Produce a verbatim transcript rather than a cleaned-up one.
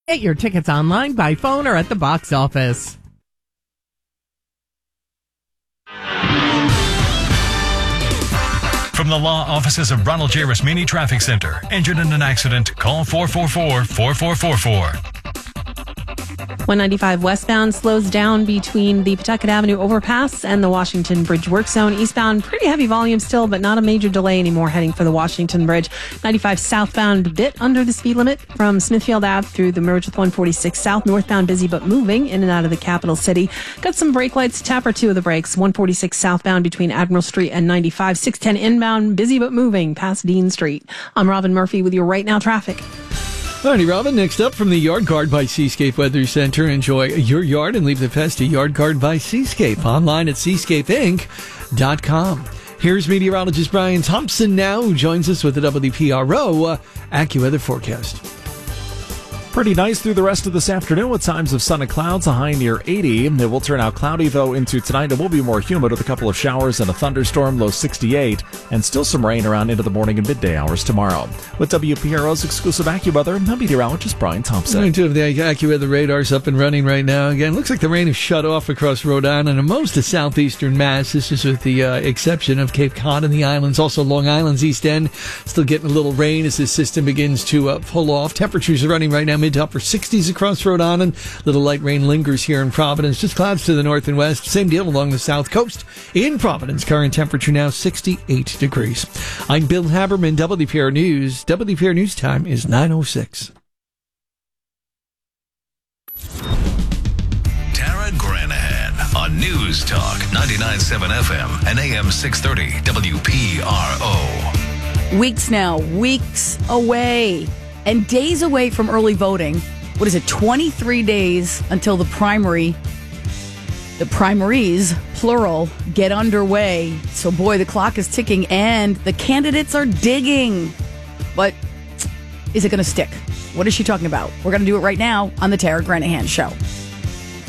Get your tickets online, by phone, or at the box office. From the law offices of Ronald J. Rasmini Traffic Center. Injured in an accident? Call four four four, four four four four. one ninety-five westbound slows down between the Pawtucket Avenue overpass and the Washington Bridge work zone. Eastbound, pretty heavy volume still, but not a major delay anymore heading for the Washington Bridge. ninety-five southbound, a bit under the speed limit from Smithfield Ave through the merge with one forty-six South. Northbound busy but moving in and out of the capital city. Got some brake lights, tap or two of the brakes. one forty-six southbound between Admiral Street and ninety-five. six ten inbound, busy but moving past Dean Street. I'm Robin Murphy with your Right Now traffic. Alrighty, Robin. Next up from the Yard Guard by Seascape Weather Center. Enjoy your yard and leave the pest to Yard Guard by Seascape. Online at seascape inc dot com. Here's meteorologist Brian Thompson now, who joins us with the W P R O uh, AccuWeather forecast. Pretty nice through the rest of this afternoon with times of sun and clouds, a high near eighty. It will turn out cloudy, though, into tonight. It will be more humid with a couple of showers and a thunderstorm, low sixty-eight, and still some rain around into the morning and midday hours tomorrow. With W P R O's exclusive AccuWeather, I'm meteorologist Brian Thompson. Two of the AccuWeather radars up and running right now. Again, looks like the rain is shut off across Rhode Island and most of southeastern Mass. This is with the uh, exception of Cape Cod and the islands. Also, Long Island's east end still getting a little rain as this system begins to uh, pull off. Temperatures are running right now mid to upper sixties across Rhode Island. Little light rain lingers here in Providence. Just clouds to the north and west. Same deal along the south coast. In Providence, current temperature now sixty-eight degrees. I'm Bill Haberman, W P R News. W P R News time is nine oh six. Tara Granahan on News Talk ninety-nine point seven F M and A M six thirty W P R O. Weeks now, weeks away, and days away from early voting. What is it, twenty-three days until the primary, the primaries, plural, get underway. So, boy, the clock is ticking, and the candidates are digging. But is it going to stick? What is she talking about? We're going to do it right now on the Tara Granahan Show.